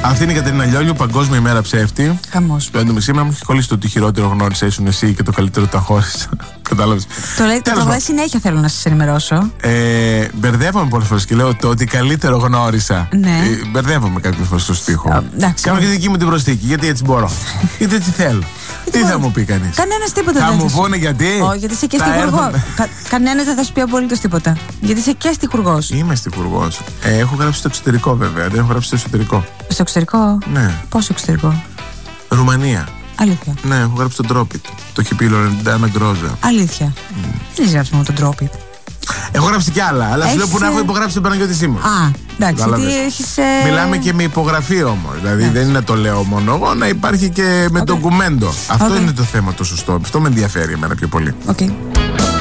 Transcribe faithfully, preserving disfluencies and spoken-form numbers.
Αυτή είναι η Κατερίνα Λιόλιου, Παγκόσμια ημέρα ψεύτη. Χαμός. Το έντομο σήμερα μου έχει κολλήσει το ότι χειρότερο γνώρισα ήσουν εσύ και το καλύτερο τα χώρισα. Κατάλαβες. Το λέει το τραγούδι συνέχεια, θέλω να σας ενημερώσω. Ε, μπερδεύομαι πολλές φορές και λέω το ότι καλύτερο γνώρισα. Ναι. Ε, μπερδεύομαι κάποιες φορές στο στίχο. Εντάξει. Κάνω και δική μου την προσθήκη, γιατί έτσι μπορώ. Γιατί έτσι θέλω. Τι θα μου πει κανείς. Κανένας τίποτα θα δεν μου θα σου- πούνε γιατί. Όχι, γιατί είσαι και Θα στιχουργός. έρθουν- Κα, κανένας δεν θα σου πει απολύτως τίποτα. Γιατί είσαι και στιχουργός. Είμαι στιχουργός. Ε, έχω γράψει στο εξωτερικό βέβαια. Δεν έχω γράψει στο εσωτερικό. Στο εξωτερικό. Ναι. Πόσο εξωτερικό. Ρουμανία. Αλήθεια. Ναι, έχω γράψει τον Τρόπιτ. Το έχει πει η Λορεντάνα Γκρόζα. Αλήθεια. Mm. Δεν έχει γράψει μόνο τον τρόπο. Έχω γράψει κι άλλα, αλλά σου λέω που να έχω υπογράψει τον Παναγιώτη Σίμων. Α, εντάξει. Κατάλαβες. Γιατί έχεις, ε... Μιλάμε και με υπογραφή όμως. Δηλαδή δεν είναι να το λέω μόνο εγώ, να υπάρχει και με Okay. ντοκουμέντο. Αυτό Okay. είναι το θέμα το σωστό. Αυτό με ενδιαφέρει εμένα πιο πολύ. Okay.